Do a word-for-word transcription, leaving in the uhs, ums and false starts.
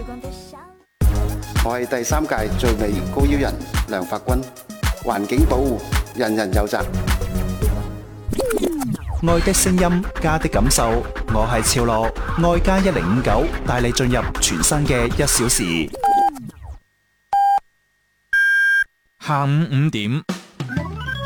我係第三屆最美高腰人梁發軍，環境保護人人有責。 愛的聲音，家的感受，我係超樂，愛加一零五九，帶你進入全新嘅一小時。 下午五點，